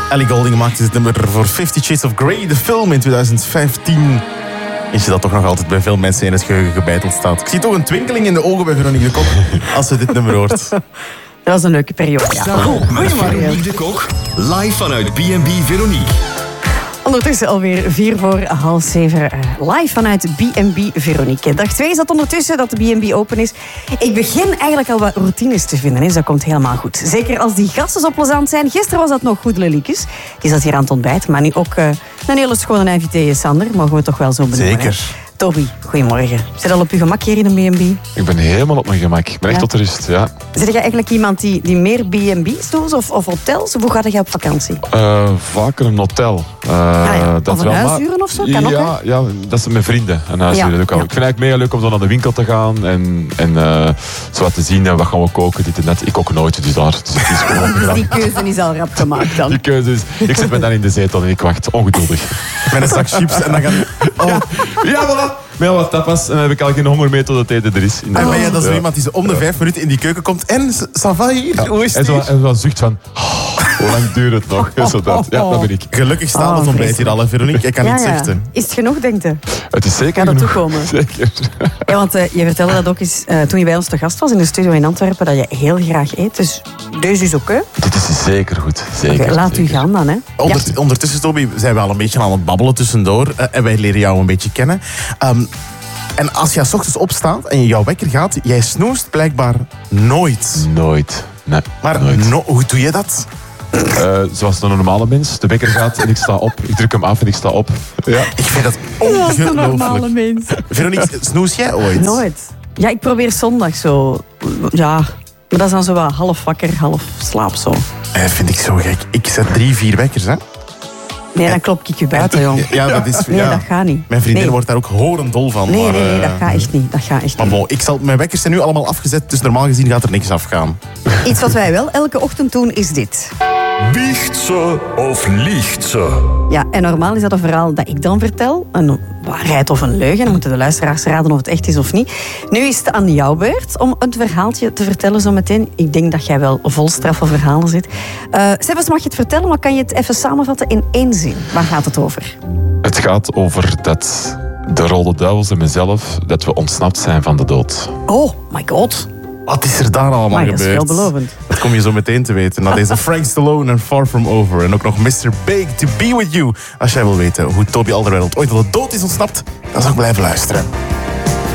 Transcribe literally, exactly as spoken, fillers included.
Ellie Goulding maakte dit nummer voor Fifty Shades of Grey, de film in twintig vijftien. Eentje dat toch nog altijd bij veel mensen in het geheugen gebeiteld staat. Ik zie toch een twinkeling in de ogen bij Veronique de Kok als ze dit nummer hoort. Dat was een leuke periode. Ja. Met Veronique de Kok, live vanuit B en B Veronique. Ondertussen alweer vier voor half zeven, uh, live vanuit B en B Veronique. Dag twee is dat ondertussen dat de B en B open is. Ik begin eigenlijk al wat routines te vinden, dus dat komt helemaal goed. Zeker als die gasten zo plezant zijn. Gisteren was dat nog goed leliekes. Die zat hier aan het ontbijt, maar nu ook uh, een hele schone invité, Sander. Mogen we toch wel zo benoemen. Zeker. Hè? Toby, goedemorgen. Zit al op je gemak hier in een B en B? Ik ben helemaal op mijn gemak. Ik ben echt Ja. tot de rust, ja. Zit jij eigenlijk iemand die, die meer B en B's doet of, of hotels? Of hoe ga jij op vakantie? Uh, vaker een hotel. Uh, ja. dat Of een wel, maar- huisuren of zo? Kan ook, ja, ja, dat is met vrienden. Een huisuren Ja, doe ik al. ja. Ik vind het eigenlijk mega leuk om zo naar de winkel te gaan en, en uh, zo wat te zien. En wat gaan we koken, dit en dat. Ik kook nooit, dus daar. Dus het is gewoon, Dus die keuze is al rap gemaakt dan. die keuze is... Ik zit me dan in de zetel en ik wacht ongeduldig. Met een zak chips en dan gaan... Oh. Ja, voilà. Met wat tapas en dan heb ik al geen honger meer tot het eten er is. En ben je dat zo Ja. iemand die zo om de vijf minuten in die keuken komt en ça va hier? Hoe is En het zo, hier? en zo een zucht van... Oh, hoe lang duurt het nog? Zo dat. Ja, dat ben ik. Gelukkig staat Oh, het ontbijt hier vreselijk. al, hè, Veronique. Ik kan Ja, niet ja. zuchten. Is het genoeg, denk je? Het is zeker Gaat dat genoeg. toekomen? Zeker. Ja, want uh, je vertelde dat ook eens uh, toen je bij ons te gast was in de studio in Antwerpen, dat je heel graag eet. Dus deze is oké. Dit is zeker goed. Zeker. Okay, laat u zeker. gaan dan, hè. Onder, Ja. Ondertussen, Toby, zijn we al een beetje aan het babbelen tussendoor. Uh, en wij leren jou een beetje kennen. Um, en als jij 's ochtends opstaat en jouw wekker gaat, jij snoest blijkbaar nooit. Nooit. Nee, Maar nooit. no, hoe doe je dat? Uh, zoals een normale mens. De wekker gaat en ik sta op. Ik druk hem af en ik sta op. Ja. Ik vind dat Dat is een normale ongelooflijk. mens. Veronique, snoes jij ooit? Nooit. Ja, ik probeer zondag zo. Ja, maar dat is dan zo wat half wakker, half slaap zo. Eh, vind ik zo gek. Ik zet drie, vier wekkers, hè. Nee, dan klop ik je buiten, jong. Ja, dat is... Nee, ja. dat gaat niet. Mijn vriendin Nee. wordt daar ook horendol van. Nee, maar, nee, nee, eh, dat gaat echt niet. Dat gaat echt Maar niet. bon, ik zal, mijn wekkers zijn nu allemaal afgezet, dus normaal gezien gaat er niks afgaan. Iets wat wij wel elke ochtend doen, is dit. Biecht ze of liegt ze? Ja, en normaal is dat een verhaal dat ik dan vertel. Een waarheid of een leugen. Dan moeten de luisteraars raden of het echt is of niet. Nu is het aan jouw beurt om een verhaaltje te vertellen zo meteen. Ik denk dat jij wel vol straffe verhalen zit. Uh, Sebas, mag je het vertellen, maar kan je het even samenvatten in één zin? Waar gaat het over? Het gaat over dat de Rode Duivels en mezelf, dat we ontsnapt zijn van de dood. Oh, my god. Wat is er daar allemaal Maar dat is gebeurd? veelbelovend. Dat kom je zo meteen te weten. Na deze Frank Stallone en Far From Over. En ook nog mister Big to Be With You. Als jij wil weten hoe Toby Alderweireld ooit al de dood is ontsnapt, dan zou ik blijven luisteren.